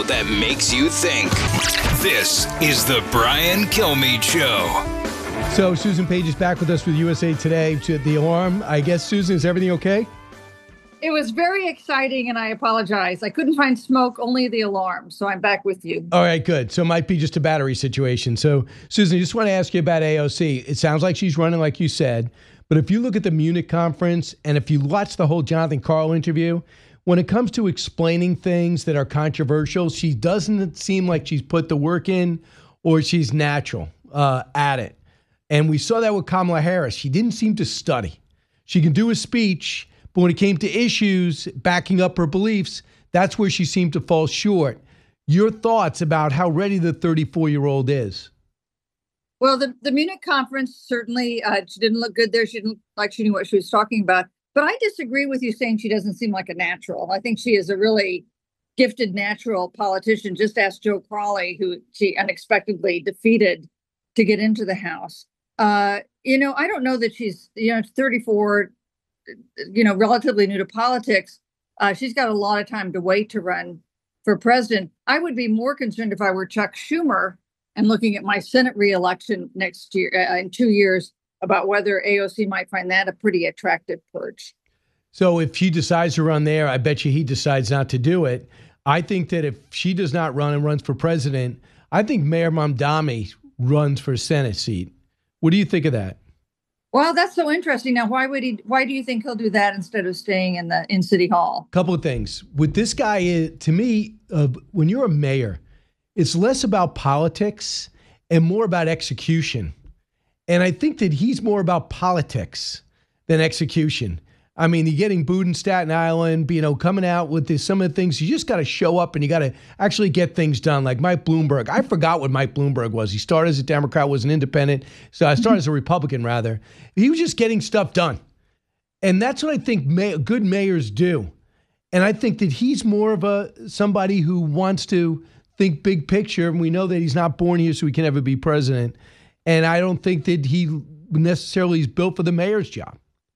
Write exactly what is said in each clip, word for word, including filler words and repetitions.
show that makes you think. This is the Brian Kilmeade Show. So Susan Page is back with us with U S A Today. To the alarm, I guess, Susan, is everything okay? It was very exciting, and I apologize. I couldn't find smoke, only the alarm. So I'm back with you. All right, good. So it might be just a battery situation. So, Susan, I just want to ask you about A O C. It sounds like she's running, like you said. But if you look at the Munich conference, and if you watch the whole Jonathan Karl interview, when it comes to explaining things that are controversial, she doesn't seem like she's put the work in or she's natural uh, at it. And we saw that with Kamala Harris. She didn't seem to study. She can do a speech, but when it came to issues, backing up her beliefs, that's where she seemed to fall short. Your thoughts about how ready the thirty-four-year-old is? Well, the, the Munich conference, certainly, uh, she didn't look good there. She didn't look like she knew what she was talking about. But I disagree with you saying she doesn't seem like a natural. I think she is a really gifted natural politician. Just ask Joe Crowley, who she unexpectedly defeated to get into the House. Uh, you know, I don't know that she's, you know, thirty-four, you know, relatively new to politics. Uh, she's got a lot of time to wait to run for president. I would be more concerned if I were Chuck Schumer and looking at my Senate reelection next year, uh, in two years, about whether A O C might find that a pretty attractive perch. So if she decides to run there, I bet you he decides not to do it. I think that if she does not run and runs for president, I think Mayor Mamdani runs for a Senate seat. What do you think of that? Well, that's so interesting. Now, why would he? Why do you think he'll do that instead of staying in the in City Hall? Couple of things. With this guy, to me, uh, when you're a mayor, it's less about politics and more about execution. And I think that he's more about politics than execution. I mean, you're getting booed in Staten Island, you know, coming out with this, some of the things. You just got to show up and you got to actually get things done. Like Mike Bloomberg. I forgot what Mike Bloomberg was. He started as a Democrat, was an independent. So I started as a Republican, rather. He was just getting stuff done. And that's what I think may, good mayors do. And I think that he's more of a somebody who wants to think big picture. And we know that he's not born here so he can ever be president. And I don't think that he necessarily is built for the mayor's job.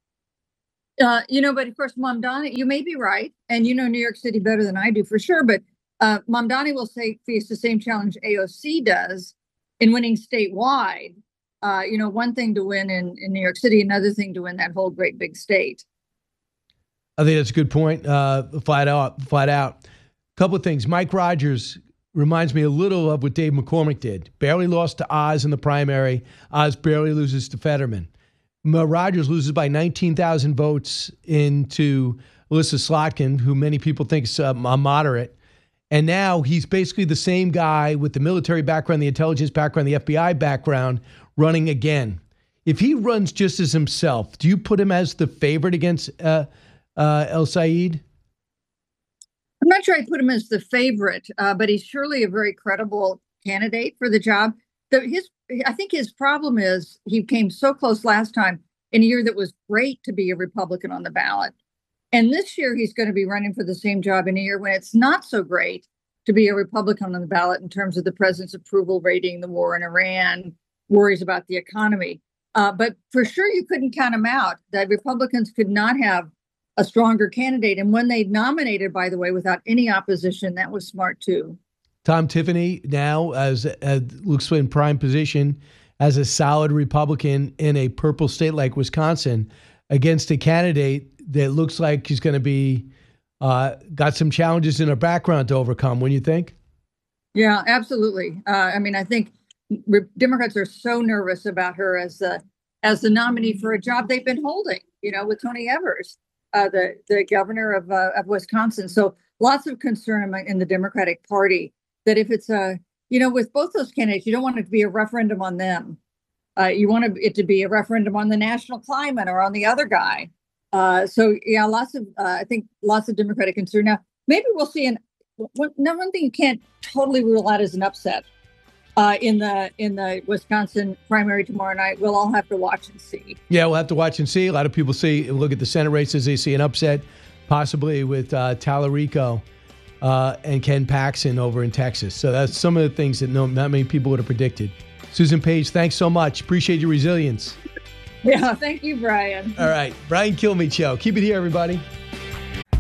Uh, you know, but of course, Mamdani, you may be right. And you know New York City better than I do for sure. But uh, Mamdani will say, face the same challenge A O C does in winning statewide. Uh, you know, one thing to win in, in New York City, another thing to win that whole great big state. I think that's a good point. Uh, flat out, flat out. A couple of things. Mike Rogers reminds me a little of what Dave McCormick did. Barely lost to Oz in the primary. Oz barely loses to Fetterman. Rogers loses by nineteen thousand votes into Alyssa Slotkin, who many people think is uh, a moderate. And now he's basically the same guy with the military background, the intelligence background, the F B I background, running again. If he runs just as himself, do you put him as the favorite against uh, uh, El Sayed? I'm not sure I'd put him as the favorite, uh, but he's surely a very credible candidate for the job. The, his, I think his problem is he came so close last time in a year that was great to be a Republican on the ballot. And this year he's going to be running for the same job in a year when it's not so great to be a Republican on the ballot in terms of the president's approval rating, the war in Iran, worries about the economy. Uh, but for sure, you couldn't count him out. The Republicans could not have a stronger candidate. And when they nominated, by the way, without any opposition, that was smart, too. Tom Tiffany now as uh, looks in prime position as a solid Republican in a purple state like Wisconsin against a candidate that looks like he's going to be uh, got some challenges in her background to overcome. When you think? Yeah, absolutely. Uh, I mean, I think re- Democrats are so nervous about her as the as the nominee for a job they've been holding, you know, with Tony Evers, uh, the the governor of uh, of Wisconsin. So lots of concern in the Democratic Party that if it's a, you know, with both those candidates, you don't want it to be a referendum on them. Uh, you want it to be a referendum on the national climate or on the other guy. Uh, so, yeah, lots of, uh, I think lots of Democratic concern. Now, maybe we'll see an, one, one thing you can't totally rule out is an upset uh, in the in the Wisconsin primary tomorrow night. We'll all have to watch and see. Yeah, we'll have to watch and see. A lot of people see, look at the Senate races, they see an upset, possibly with uh, Tallarico. Uh, and Ken Paxton over in Texas. So that's some of the things that no, not many people would have predicted. Susan Page, thanks so much. Appreciate your resilience. Yeah, thank you, Brian. All right. Brian Kilmeade Show. Keep it here, everybody.